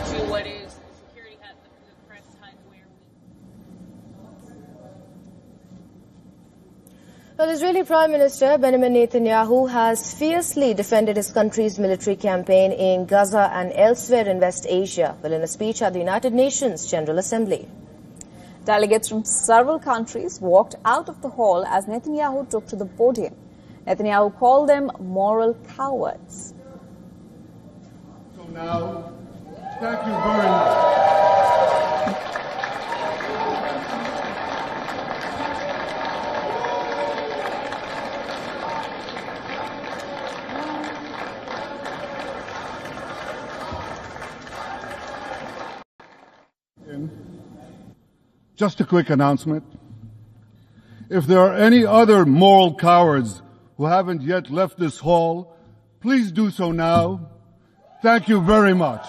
to what is security hat the press had where Well, Israeli Prime Minister Benjamin Netanyahu has fiercely defended his country's military campaign in Gaza and elsewhere in West Asia, while in a speech at the United Nations General Assembly. Delegates from several countries walked out of the hall as Netanyahu took to the podium. Netanyahu called them moral cowards. So now, thank you very much. Just a quick announcement. If there are any other moral cowards who haven't yet left this hall, please do so now. Thank you very much.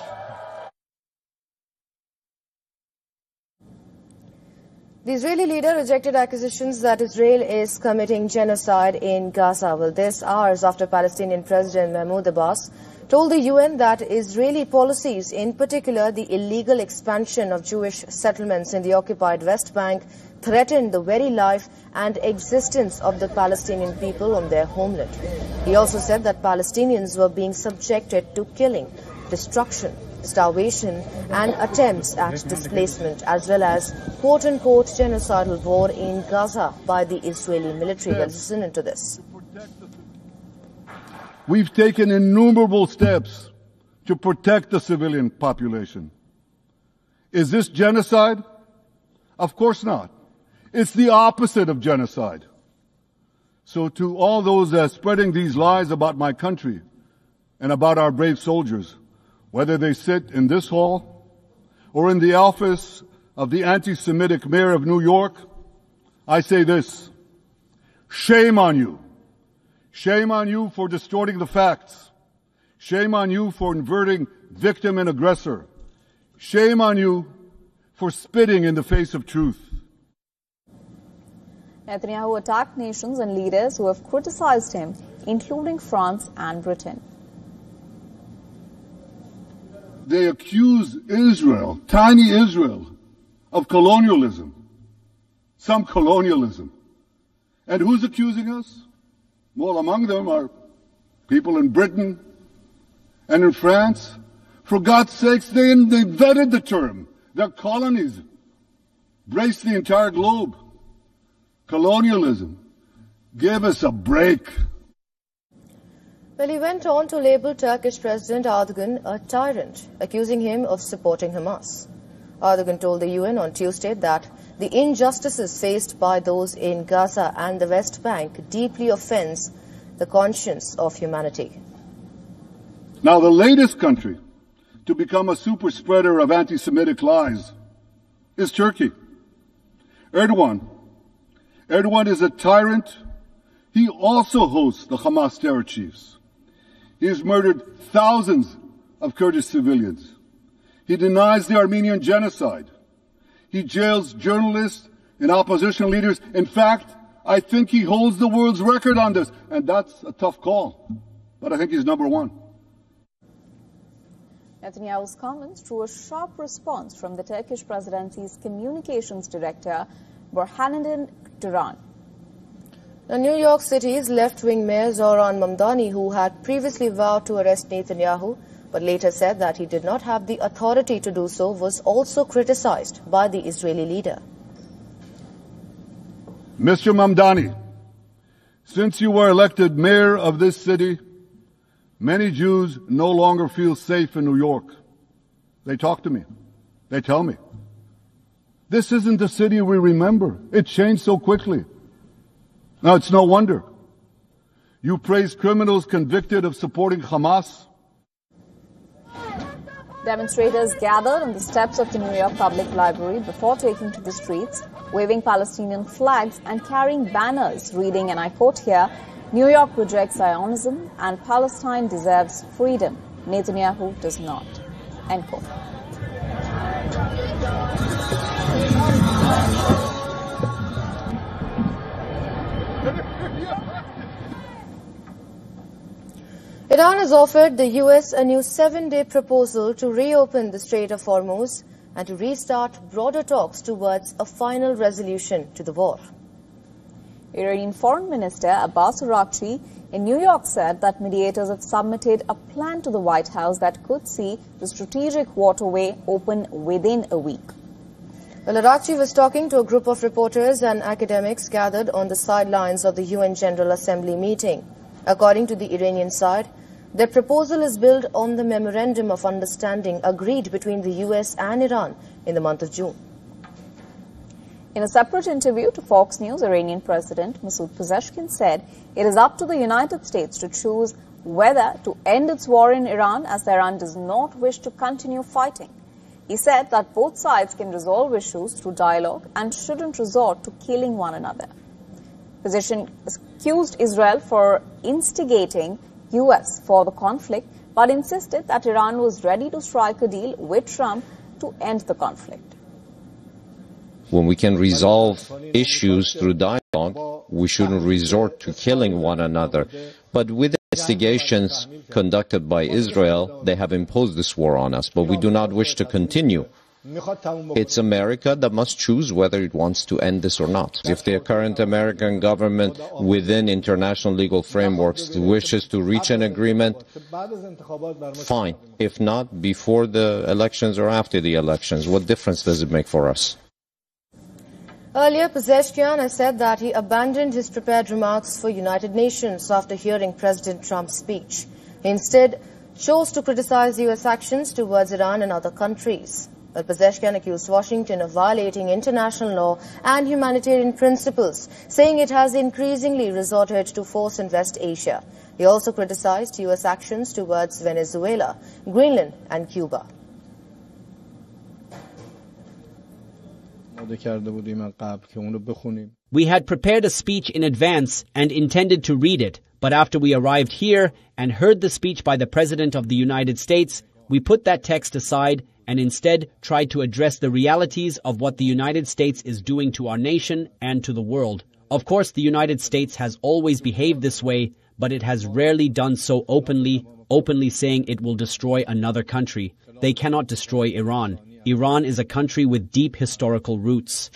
The Israeli leader rejected accusations that Israel is committing genocide in Gaza. Well, this hours after Palestinian President Mahmoud Abbas told the UN that Israeli policies, in particular the illegal expansion of Jewish settlements in the occupied West Bank, threatened the very life and existence of the Palestinian people on their homeland. He also said that Palestinians were being subjected to killing, destruction, starvation and attempts at displacement, as well as quote-unquote genocidal war in Gaza by the Israeli military. Well, listen into this. We've taken innumerable steps to protect the civilian population. Is this genocide? Of course not. It's the opposite of genocide. So to all those spreading these lies about my country and about our brave soldiers, whether they sit in this hall or in the office of the anti-Semitic mayor of New York, I say this: shame on you. Shame on you for distorting the facts. Shame on you for inverting victim and aggressor. Shame on you for spitting in the face of truth. Netanyahu attacked nations and leaders who have criticized him, including France and Britain. They accuse Israel, tiny Israel, of colonialism. Some colonialism. And who's accusing us? Well, among them are people in Britain and in France. For God's sakes, they vetted the term. Their colonies embraced the entire globe. Colonialism. Give us a break. Well, he went on to label Turkish President Erdogan a tyrant, accusing him of supporting Hamas. Erdogan told the UN on Tuesday that the injustices faced by those in Gaza and the West Bank deeply offends the conscience of humanity. Now, the latest country to become a super spreader of anti-Semitic lies is Turkey. Erdogan is a tyrant. He also hosts the Hamas terror chiefs. He has murdered thousands of Kurdish civilians. He denies the Armenian genocide. He jails journalists and opposition leaders. In fact, I think he holds the world's record on this. And that's a tough call. But I think he's number one. Netanyahu's comments drew a sharp response from the Turkish presidency's communications director, Burhanuddin Duran. Now, New York City's left-wing mayor Zoran Mamdani, who had previously vowed to arrest Netanyahu, but later said that he did not have the authority to do so, was also criticized by the Israeli leader. Mr. Mamdani, since you were elected mayor of this city, many Jews no longer feel safe in New York. They talk to me. They tell me. This isn't the city we remember. It changed so quickly. Now, it's no wonder. You praise criminals convicted of supporting Hamas. Demonstrators gathered on the steps of the New York Public Library before taking to the streets, waving Palestinian flags and carrying banners reading, and I quote here, "New York rejects Zionism and Palestine deserves freedom. Netanyahu does not." End quote. Iran has offered the US a new 7-day proposal to reopen the Strait of Hormuz and to restart broader talks towards a final resolution to the war. Iranian Foreign Minister Abbas Araghchi in New York said that mediators have submitted a plan to the White House that could see the strategic waterway open within a week. Well, Araghchi was talking to a group of reporters and academics gathered on the sidelines of the UN General Assembly meeting. According to the Iranian side, their proposal is built on the Memorandum of Understanding agreed between the US and Iran in the month of June. In a separate interview to Fox News, Iranian President Masoud Pezeshkian said it is up to the United States to choose whether to end its war in Iran, as Iran does not wish to continue fighting. He said that both sides can resolve issues through dialogue and shouldn't resort to killing one another. Pezeshkian accused Israel for instigating US for the conflict, but insisted that Iran was ready to strike a deal with Trump to end the conflict. When we can resolve issues through dialogue, we shouldn't resort to killing one another. But with investigations conducted by Israel, they have imposed this war on us, but we do not wish to continue. It's America that must choose whether it wants to end this or not. If the current American government, within international legal frameworks, wishes to reach an agreement, fine. If not, before the elections or after the elections, what difference does it make for us? Earlier, Pezeshkian has said that he abandoned his prepared remarks for United Nations after hearing President Trump's speech. He instead chose to criticize US actions towards Iran and other countries. Well, Pezeshkian accused Washington of violating international law and humanitarian principles, saying it has increasingly resorted to force in West Asia. He also criticized US actions towards Venezuela, Greenland and Cuba. We had prepared a speech in advance and intended to read it, but after we arrived here and heard the speech by the President of the United States, we put that text aside and instead tried to address the realities of what the United States is doing to our nation and to the world. Of course, the United States has always behaved this way, but it has rarely done so openly saying it will destroy another country. They cannot destroy Iran. Iran is a country with deep historical roots.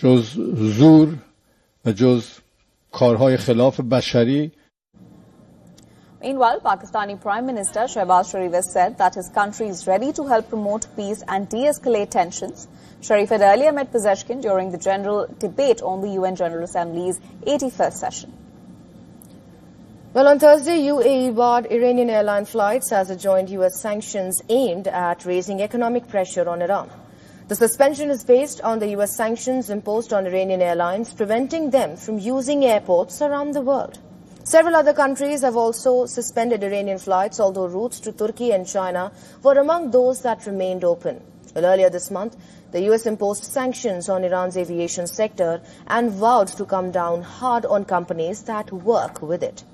Meanwhile, Pakistani Prime Minister Shehbaz Sharif has said that his country is ready to help promote peace and de-escalate tensions. Sharif had earlier met Pezeshkian during the general debate on the UN General Assembly's 81st session. Well, on Thursday, UAE barred Iranian airline flights as it joined US sanctions aimed at raising economic pressure on Iran. The suspension is based on the US sanctions imposed on Iranian airlines, preventing them from using airports around the world. Several other countries have also suspended Iranian flights, although routes to Turkey and China were among those that remained open. Well, earlier this month, the US imposed sanctions on Iran's aviation sector and vowed to come down hard on companies that work with it.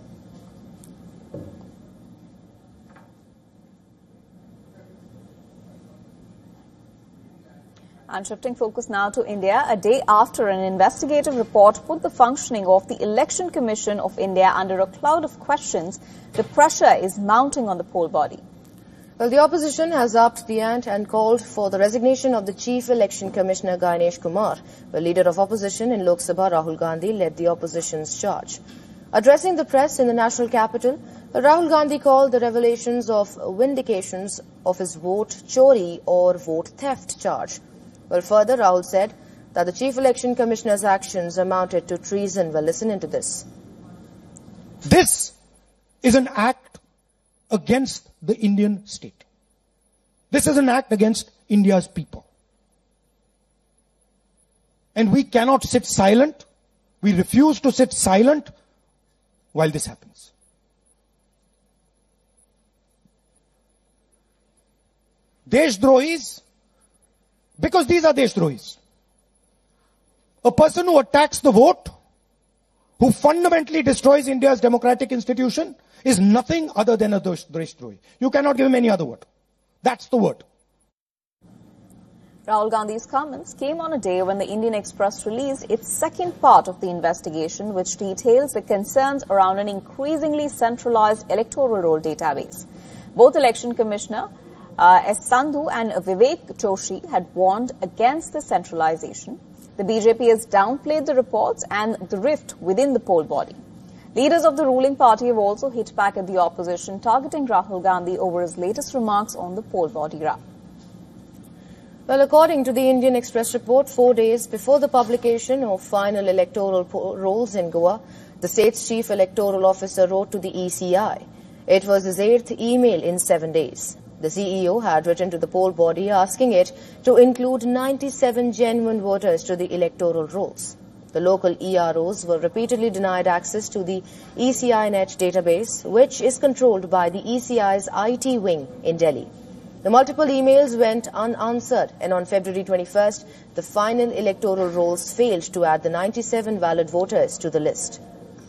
And shifting focus now to India, a day after an investigative report put the functioning of the Election Commission of India under a cloud of questions, the pressure is mounting on the poll body. Well, the opposition has upped the ante and called for the resignation of the Chief Election Commissioner Gainesh Kumar. The leader of opposition in Lok Sabha, Rahul Gandhi, led the opposition's charge. Addressing the press in the national capital, Rahul Gandhi called the revelations of vindications of his vote chori or vote theft charge. Well, further, Rahul said that the Chief Election Commissioner's actions amounted to treason. Well, listen into this. This is an act against the Indian state. This is an act against India's people. And we cannot sit silent. We refuse to sit silent while this happens. Deshdrohis, because these are Deshdrohis. A person who attacks the vote, who fundamentally destroys India's democratic institution, is nothing other than a Deshdrohi. You cannot give him any other word. That's the word. Rahul Gandhi's comments came on a day when the Indian Express released its second part of the investigation, which details the concerns around an increasingly centralized electoral roll database. Both Election Commissioner S. Sandhu and Vivek Joshi had warned against the centralization. The BJP has downplayed the reports and the rift within the poll body. Leaders of the ruling party have also hit back at the opposition, targeting Rahul Gandhi over his latest remarks on the poll body row. Well, according to the Indian Express report, 4 days before the publication of final electoral rolls in Goa, the state's chief electoral officer wrote to the ECI. It was his 8th email in 7 days. The CEO had written to the poll body asking it to include 97 genuine voters to the electoral rolls. The local EROs were repeatedly denied access to the ECInet database, which is controlled by the ECI's IT wing in Delhi. The multiple emails went unanswered, and on February 21st, the final electoral rolls failed to add the 97 valid voters to the list.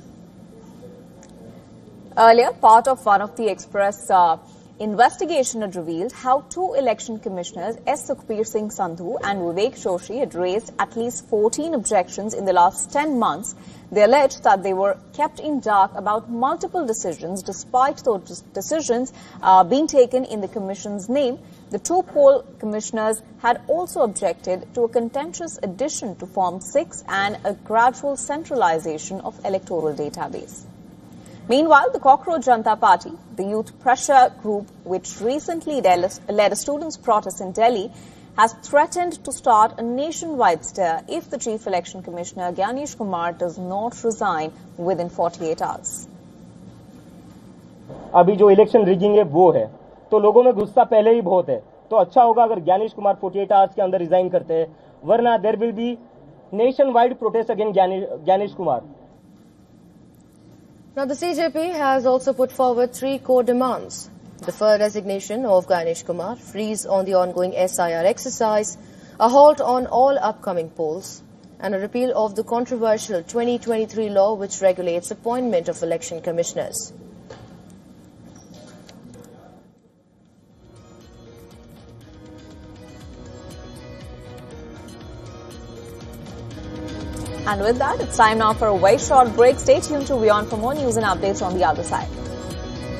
Earlier, part of one of the Express investigation had revealed how 2 election commissioners, S. Sukhbir Singh Sandhu and Vivek Joshi, had raised at least 14 objections in the last 10 months. They alleged that they were kept in dark about multiple decisions, despite those decisions being taken in the commission's name. The 2 poll commissioners had also objected to a contentious addition to Form 6 and a gradual centralization of electoral database. Meanwhile, the Cockroach Janata Party, the youth pressure group which recently led a students' protest in Delhi, has threatened to start a nationwide stir if the Chief Election Commissioner Gyanesh Kumar does not resign within 48 hours. अभी जो election rigging है वो है, तो लोगों में गुस्सा पहले ही बहुत है, तो अच्छा होगा अगर ज्ञानेश कुमार 48 आवर्स के अंदर रिजाइन करते हैं, वरना there will be nationwide protest against Gyanesh Kumar. Now, the CJP has also put forward 3 core demands: deferred resignation of Gyanesh Kumar, freeze on the ongoing SIR exercise, a halt on all upcoming polls, and a repeal of the controversial 2023 law which regulates appointment of election commissioners. And with that, it's time now for a very short break. Stay tuned to WION for more news and updates on the other side.